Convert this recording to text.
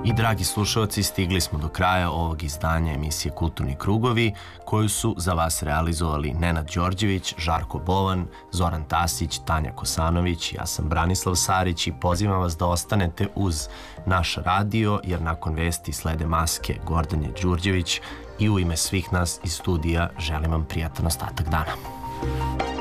I dragi slušalci, stigli smo do kraja ovog izdanja emisije Kulturni krugovi, koju su za vas realizovali Nenad Đorđević, Žarko Bovan, Zoran Tasić, Tanja Kosanović, ja sam Branislav Sarić i pozivam vas da ostanete uz naš radio, jer nakon vesti slede maske Gordane Đurđević i u ime svih nas iz studija želim vam prijatan ostatak dana.